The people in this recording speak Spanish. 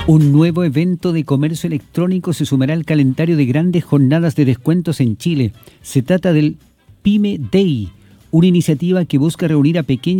Un nuevo evento de comercio electrónico se sumará al calendario de grandes jornadas de descuentos en Chile. Se trata del Pyme Day, una iniciativa que busca reunir a pequeñas